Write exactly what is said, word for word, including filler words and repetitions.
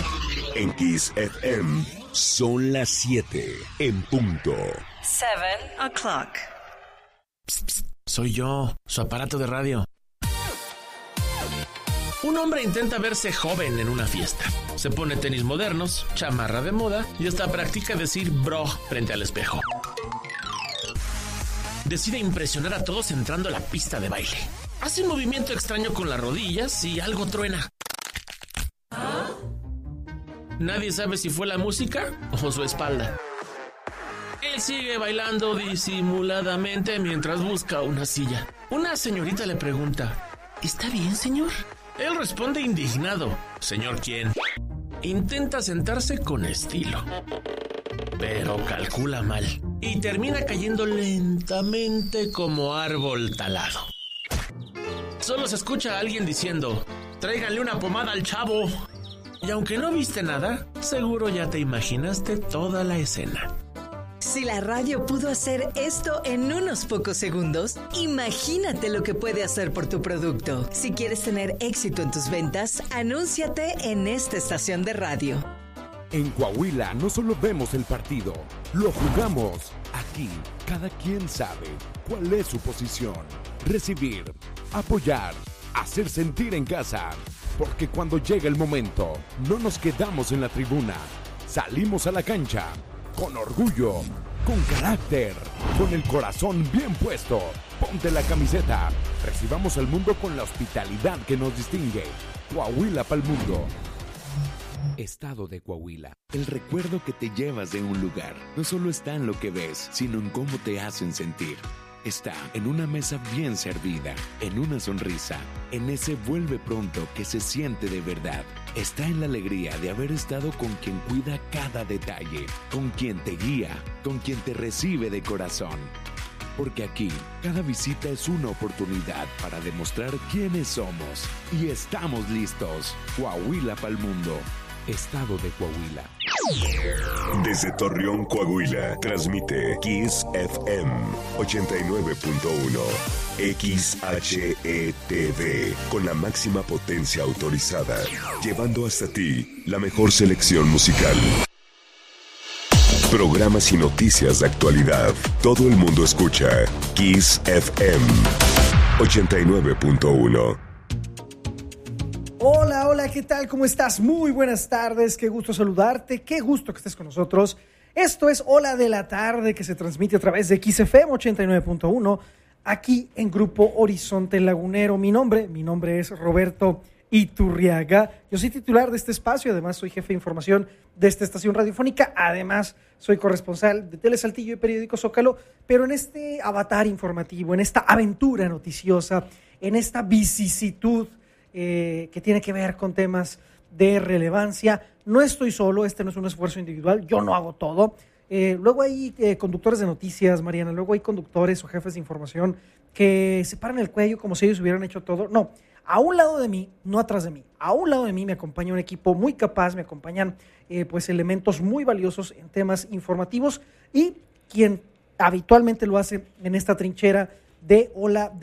En Kiss F M son las siete en punto. Seven o'clock. Psst, psst, soy yo, su aparato de radio. Un hombre intenta verse joven en una fiesta. Se pone tenis modernos, chamarra de moda y hasta practica decir bro frente al espejo. Decide impresionar a todos entrando a la pista de baile. Hace un movimiento extraño con las rodillas y algo truena. ¿Ah? Nadie sabe si fue la música o su espalda. Él sigue bailando disimuladamente mientras busca una silla. Una señorita le pregunta: ¿está bien, señor? Él responde indignado: ¿señor quién? Intenta sentarse con estilo, pero calcula mal y termina cayendo lentamente como árbol talado. Solo se escucha a alguien diciendo: tráiganle una pomada al chavo. Y aunque no viste nada, seguro ya te imaginaste toda la escena. Si la radio pudo hacer esto en unos pocos segundos, imagínate lo que puede hacer por tu producto. Si quieres tener éxito en tus ventas, anúnciate en esta estación de radio. En Coahuila no solo vemos el partido, lo jugamos. Aquí, cada quien sabe cuál es su posición. Recibir, apoyar, hacer sentir en casa. Porque cuando llega el momento, no nos quedamos en la tribuna. Salimos a la cancha. Con orgullo, con carácter, con el corazón bien puesto. Ponte la camiseta. Recibamos al mundo con la hospitalidad que nos distingue. Coahuila pa'l mundo. Estado de Coahuila. El recuerdo que te llevas de un lugar no solo está en lo que ves, sino en cómo te hacen sentir. Está en una mesa bien servida, en una sonrisa, en ese vuelve pronto que se siente de verdad. Está en la alegría de haber estado con quien cuida cada detalle, con quien te guía, con quien te recibe de corazón. Porque aquí, cada visita es una oportunidad para demostrar quiénes somos. Y estamos listos. Coahuila pa'l mundo. Estado de Coahuila. Desde Torreón, Coahuila, transmite Kiss F M ochenta y nueve punto uno. X H E T V, con la máxima potencia autorizada, llevando hasta ti la mejor selección musical. Programas y noticias de actualidad. Todo el mundo escucha Kiss F M ochenta y nueve punto uno. Hola, hola, ¿qué tal? ¿Cómo estás? Muy buenas tardes, qué gusto saludarte, qué gusto que estés con nosotros. Esto es Hola de la Tarde, que se transmite a través de Kiss F M ochenta y nueve punto uno, aquí en Grupo Horizonte Lagunero. Mi nombre, mi nombre es Roberto Iturriaga. Yo soy titular de este espacio, además soy jefe de información de esta estación radiofónica, además soy corresponsal de Tele Saltillo y Periódico Zócalo, pero en este avatar informativo, en esta aventura noticiosa, en esta vicisitud eh, que tiene que ver con temas de relevancia, no estoy solo, este no es un esfuerzo individual, yo no hago todo. Eh, luego hay eh, conductores de noticias, Mariana, luego hay conductores o jefes de información que se paran el cuello como si ellos hubieran hecho todo. No, a un lado de mí, no atrás de mí, a un lado de mí me acompaña un equipo muy capaz, me acompañan eh, pues elementos muy valiosos en temas informativos y quien habitualmente lo hace en esta trinchera de Hola